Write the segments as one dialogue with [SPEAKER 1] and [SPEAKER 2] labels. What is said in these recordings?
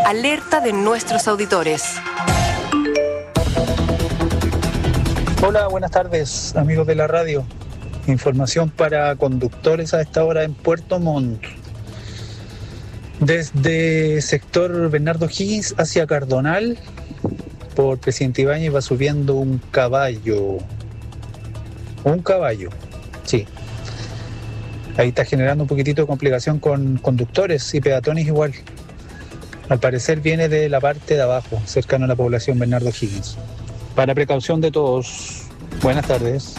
[SPEAKER 1] alerta de nuestros auditores.
[SPEAKER 2] Hola, buenas tardes, amigos de la radio. Información para conductores a esta hora en Puerto Montt. Desde sector Bernardo Higgins hacia Cardonal, por Presidente Ibáñez va subiendo un caballo. Un caballo, sí. Ahí está generando un poquitito de complicación con conductores y peatones igual. Al parecer viene de la parte de abajo, cercano a la población Bernardo Higgins. Para precaución de todos, buenas tardes.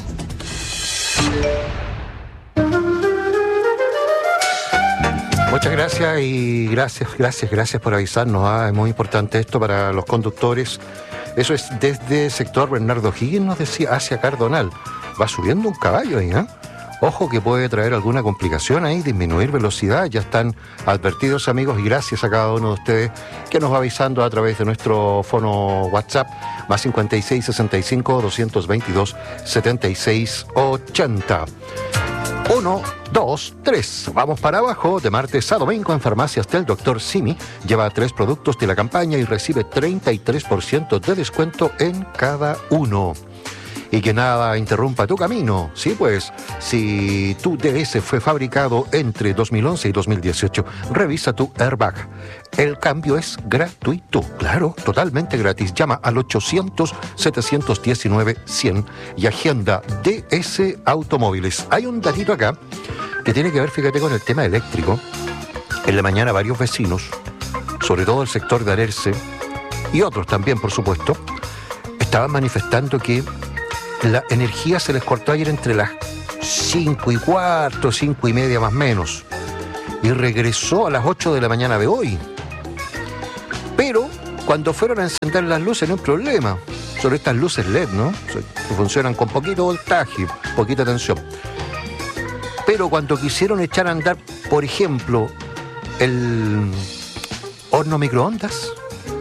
[SPEAKER 3] Muchas gracias y gracias por avisarnos. Es muy importante esto para los conductores. Eso es desde sector Bernardo Higgins, nos decía, hacia Cardonal. Va subiendo un caballo ahí, ¿eh? Ojo que puede traer alguna complicación ahí, disminuir velocidad. Ya están advertidos, amigos, y gracias a cada uno de ustedes que nos va avisando a través de nuestro fono WhatsApp, más 56 65 222 76 80. 1, 2, 3. Vamos para abajo. De martes a domingo en Farmacias del Dr. Simi. Lleva 3 productos de la campaña y recibe 33% de descuento en cada uno. Y que nada interrumpa tu camino. Sí, pues, si tu DS fue fabricado entre 2011 y 2018, revisa tu airbag. El cambio es gratuito, claro, totalmente gratis. Llama al 800-719-100 y agenda DS Automóviles. Hay un datito acá que tiene que ver, fíjate, con el tema eléctrico. En la mañana varios vecinos, sobre todo el sector de Alerce, y otros también, por supuesto, estaban manifestando que la energía se les cortó ayer entre las 5:15, 5:30 más o menos, y regresó a las 8 de la mañana de hoy. Pero cuando fueron a encender las luces no hay problema. Son estas luces LED, ¿no? Que funcionan con poquito voltaje, poquita tensión. Pero cuando quisieron echar a andar, por ejemplo, el horno microondas,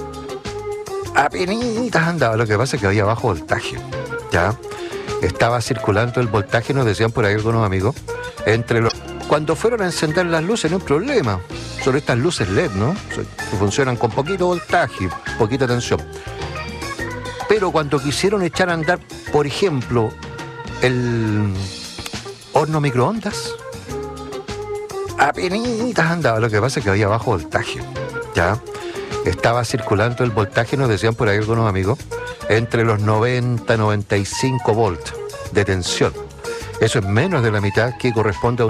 [SPEAKER 3] apenitas andaba. Lo que pasa es que había bajo voltaje, ¿ya? Estaba circulando el voltaje, nos decían por ahí algunos amigos, entre los... Cuando fueron a encender las luces no hay problema. Son estas luces LED, ¿no? Que funcionan con poquito voltaje, poquita tensión. Pero cuando quisieron echar a andar, por ejemplo, el horno microondas, apenitas andaba. Lo que pasa es que había bajo voltaje, ¿ya? Estaba circulando el voltaje, nos decían por ahí algunos amigos, entre los 90 y 95 volts de tensión. Eso es menos de la mitad que corresponde a